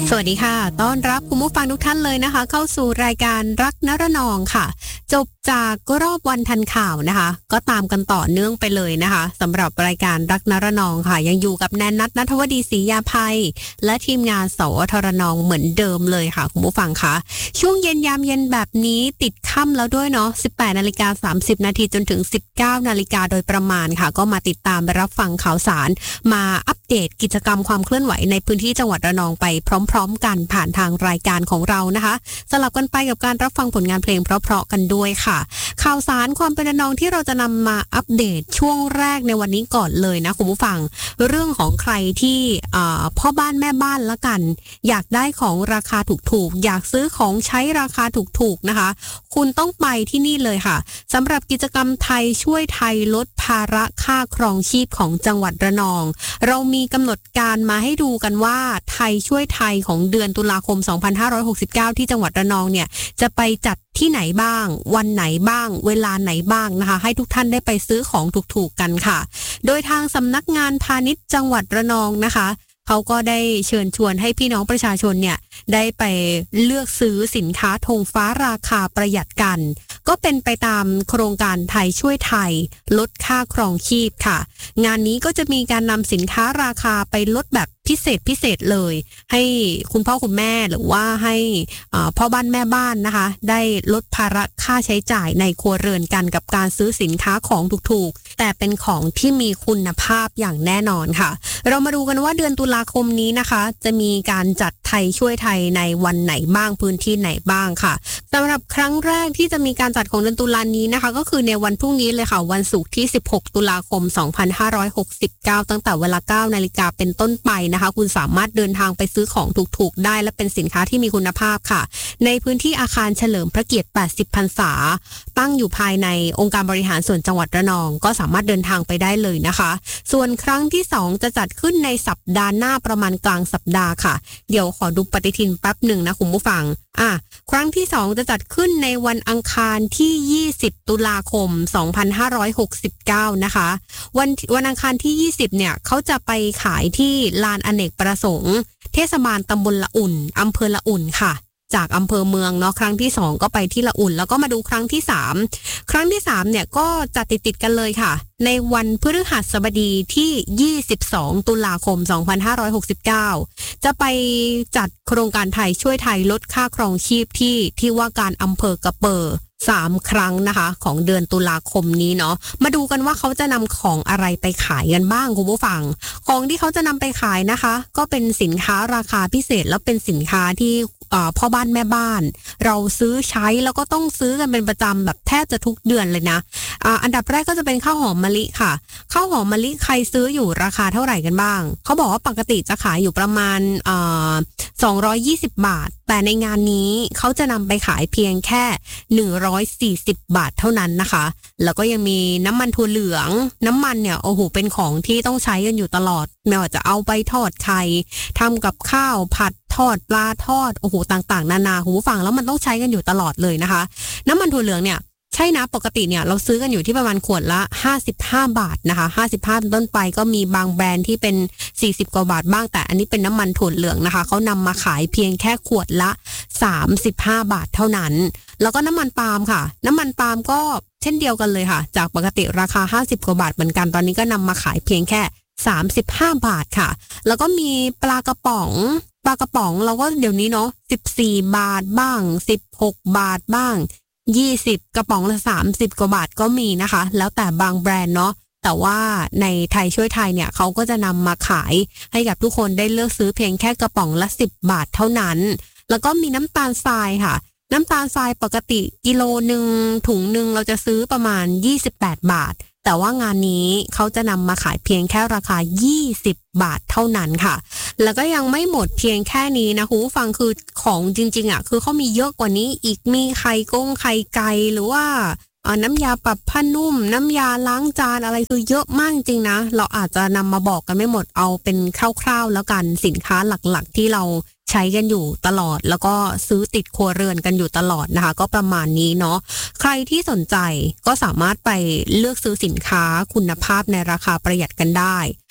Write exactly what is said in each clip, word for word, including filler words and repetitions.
สวัสดีค่ะต้อนรับคุณผู้ฟังทุกท่านเลยนะคะเข้าสู่รายการรักนรนองค่ะจบจากรอบวันทันข่าวนะคะก็ตามกันต่อเนื่องไปเลยนะคะสำหรับรายการรักนรนองค่ะยังอยู่กับแนนนัทณัฐวดีศรียาภัยและทีมงานสวทรนองเหมือนเดิมเลยค่ะคุณผู้ฟังคะช่วงเย็นยามเย็นแบบนี้ติดค่ำแล้วด้วยเนาะ สิบแปดนาฬิกาสามสิบนาทีจนถึง สิบเก้านาฬิกาโดยประมาณค่ะก็มาติดตามรับฟังข่าวสารมาอัปเดตกิจกรรมความเคลื่อนไหวในพื้นที่จังหวัดระนองไปพร้อมๆกันผ่านทางรายการของเรานะคะสลับกันไปกับการรับฟังผลงานเพลงเพราะๆกันด้วยค่ะข่าวสารความเป็นระนองที่เราจะนำมาอัปเดตช่วงแรกในวันนี้ก่อนเลยนะคุณผู้ฟังเรื่องของใครที่พ่อบ้านแม่บ้านละกันอยากได้ของราคาถูกๆอยากซื้อของใช้ราคาถูกๆนะคะคุณต้องไปที่นี่เลยค่ะสำหรับกิจกรรมไทยช่วยไทยลดภาระค่าครองชีพของจังหวัดระนองเรามีกำหนดการมาให้ดูกันว่าไทยช่วยไทยของเดือนตุลาคมสองพันห้าร้อยหกสิบเก้าที่จังหวัดระนองเนี่ยจะไปจัดที่ไหนบ้างวันไหนบ้างเวลาไหนบ้างนะคะให้ทุกท่านได้ไปซื้อของถูกๆกันค่ะโดยทางสำนักงานพาณิชย์จังหวัดระนองนะคะเขาก็ได้เชิญชวนให้พี่น้องประชาชนเนี่ยได้ไปเลือกซื้อสินค้าธงฟ้าราคาประหยัดกันก็เป็นไปตามโครงการไทยช่วยไทยลดค่าครองชีพค่ะงานนี้ก็จะมีการนำสินค้าราคาไปลดแบบพิเศษพิเศษเลยให้คุณพ่อคุณแม่หรือว่าให้พ่อบ้านแม่บ้านนะคะได้ลดภาระค่าใช้จ่ายในครัวเรือนกันกับการซื้อสินค้าของถูกๆแต่เป็นของที่มีคุณภาพอย่างแน่นอนค่ะเรามาดูกันว่าเดือนตุลาคมนี้นะคะจะมีการจัดไทยช่วยไทยในวันไหนบ้างพื้นที่ไหนบ้างค่ะสำหรับครั้งแรกที่จะมีการจัดของเดือนตุลานี้นะคะก็คือในวันพรุ่งนี้เลยค่ะวันศุกร์ที่สิบหกตุลาคมสองพันห้าร้อยหกสิบเก้าตั้งแต่เวลา เก้านาฬิกาเป็นต้นไปนะคะคุณสามารถเดินทางไปซื้อของถูกๆได้และเป็นสินค้าที่มีคุณภาพค่ะในพื้นที่อาคารเฉลิมพระเกียรติแปดสิบพรรษาตั้งอยู่ภายในองค์การบริหารส่วนจังหวัดระนองก็สามารถเดินทางไปได้เลยนะคะส่วนครั้งที่สองจะจัดขึ้นในสัปดาห์หน้าประมาณกลางสัปดาห์ค่ะเดี๋ยวขอดูปฏิทินแป๊บหนึ่งนะคุณผู้ฟังอ่ะครั้งที่สองจะจัดขึ้นในวันอังคารที่ยี่สิบตุลาคมสองพันห้าร้อยหกสิบเก้านะคะวันวันอังคารที่ยี่สิบเนี่ยเขาจะไปขายที่ลานอเนกประสงค์เทศบาลตำบลละอุ่นอำเภอละอุ่นค่ะจากอำเภอเมืองเนาะครั้งที่สองก็ไปที่ละอุ่นแล้วก็มาดูครั้งที่สามครั้งที่สามเนี่ยก็จะติดติดกันเลยค่ะในวันพฤหัสบดีที่ยี่สิบสองตุลาคมสองพันห้าร้อยหกสิบเก้าจะไปจัดโครงการไทยช่วยไทยลดค่าครองชีพที่ที่ว่าการอำเภอกระเปอสามครั้งนะคะของเดือนตุลาคมนี้เนาะมาดูกันว่าเขาจะนำของอะไรไปขายกันบ้างคุณผู้ฟังของที่เขาจะนำไปขายนะคะก็เป็นสินค้าราคาพิเศษแล้วเป็นสินค้าที่พ่อบ้านแม่บ้านเราซื้อใช้แล้วก็ต้องซื้อกันเป็นประจำแบบแทบจะทุกเดือนเลยนะอ่าอันดับแรกก็จะเป็นข้าวหอมมะลิค่ะข้าวหอมมะลิใครซื้ออยู่ราคาเท่าไหร่กันบ้างเขาบอกว่าปกติจะขายอยู่ประมาณอ่าสองร้อยยี่สิบบาทแต่ในงานนี้เขาจะนำไปขายเพียงแค่หนึ่งร้อยสี่สิบบาทเท่านั้นนะคะแล้วก็ยังมีน้ำมันถั่วเหลืองน้ำมันเนี่ยโอ้โหเป็นของที่ต้องใช้กันอยู่ตลอดไม่ว่าจะเอาไปทอดไข่ทำกับข้าวผัดทอดปลาทอดโอ้โหต่างๆนานาหูฟังแล้วมันต้องใช้กันอยู่ตลอดเลยนะคะน้ำมันถั่วเหลืองเนี่ยใช่นะปกติเนี่ยเราซื้อกันอยู่ที่ประมาณขวดละห้าสิบห้าบาทนะคะห้าสิบห้าต้นไปก็มีบางแบรนด์ที่เป็นสี่สิบกว่าบาทบ้างแต่อันนี้เป็นน้ำมันถั่วเหลืองนะคะเขานำมาขายเพียงแค่ขวดละสามสิบห้าบาทเท่านั้นแล้วก็น้ำมันปาล์มค่ะน้ำมันปาล์มก็เช่นเดียวกันเลยค่ะจากปกติราคาห้าสิบกว่าบาทเหมือนกันตอนนี้ก็นำมาขายเพียงแค่สามสิบห้าบาทค่ะแล้วก็มีปลากระป๋องปลากระป๋องเราก็เดี๋ยวนี้เนาะสิบสี่บาทบ้างสิบหกบาทบ้างยี่สิบกระป๋องละสามสิบกว่าบาทก็มีนะคะแล้วแต่บางแบรนด์เนาะแต่ว่าในไทยช่วยไทยเนี่ยเขาก็จะนำมาขายให้กับทุกคนได้เลือกซื้อเพียงแค่กระป๋องละสิบบาทเท่านั้นแล้วก็มีน้ำตาลทรายค่ะน้ำตาลทรายปกติกิโลนึงถุงนึงเราจะซื้อประมาณยี่สิบแปดบาทแต่ว่างานนี้เขาจะนำมาขายเพียงแค่ราคายี่สิบบาทเท่านั้นค่ะแล้วก็ยังไม่หมดเพียงแค่นี้นะคุณผู้ฟังคือของจริงๆอ่ะคือเขามีเยอะกว่านี้อีกมีไข่ก้งไข่ไก่หรือว่าน้ำยาปรับผ้านุ่มน้ำยาล้างจานอะไรคือเยอะมากจริงนะเราอาจจะนำมาบอกกันไม่หมดเอาเป็นคร่าวๆแล้วกันสินค้าหลักๆที่เราใช้กันอยู่ตลอดแล้วก็ซื้อติดครัวเรือนกันอยู่ตลอดนะคะก็ประมาณนี้เนาะใครที่สนใจก็สามารถไปเลือกซื้อสินค้าคุณภาพในราคาประหยัดกันได้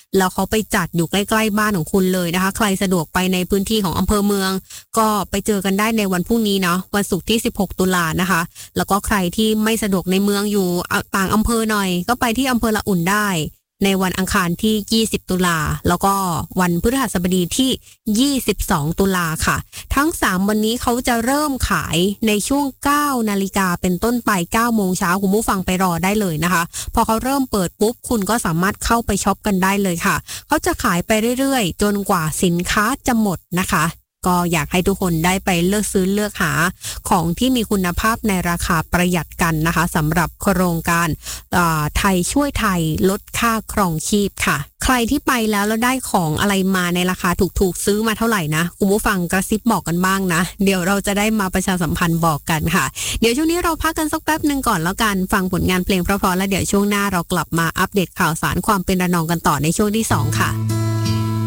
แล้วเขาไปจัดอยู่ใกล้ๆบ้านของคุณเลยนะคะใครสะดวกไปในพื้นที่ของอำเภอเมืองก็ไปเจอกันได้ในวันพรุ่งนี้เนาะวันศุกร์ที่สิบหกตุลานะคะแล้วก็ใครที่ไม่สะดวกในเมืองอยู่ต่างอำเภอหน่อยก็ไปที่อำเภอละอุ่นได้ในวันอังคารที่ยี่สิบตุลาแล้วก็วันพฤหัสบดีที่ยี่สิบสองตุลาค่ะทั้งสามวันนี้เขาจะเริ่มขายในช่วงเก้านาฬิกาเป็นต้นไปเก้าโมงเช้าคุณผู้ฟังไปรอได้เลยนะคะพอเขาเริ่มเปิดปุ๊บคุณก็สามารถเข้าไปช็อปกันได้เลยค่ะเขาจะขายไปเรื่อยๆจนกว่าสินค้าจะหมดนะคะก็อยากให้ทุกคนได้ไปเลือกซื้อเลือกหาของที่มีคุณภาพในราคาประหยัดกันนะคะสำหรับโครงการไทยช่วยไทยลดค่าครองชีพค่ะใครที่ไปแล้วแล้วได้ของอะไรมาในราคาถูกๆซื้อมาเท่าไหร่นะคุณผู้ฟังกระซิบบอกกันบ้างนะเดี๋ยวเราจะได้มาประชาสัมพันธ์บอกกันค่ะเดี๋ยวช่วงนี้เราพักกันสักแป๊บนึงก่อนแล้วกันฟังผลงานเพลงเพราะๆแล้วเดี๋ยวช่วงหน้าเรากลับมาอัปเดตข่าวสารความเป็นระนองกันต่อในช่วงที่สองค่ะ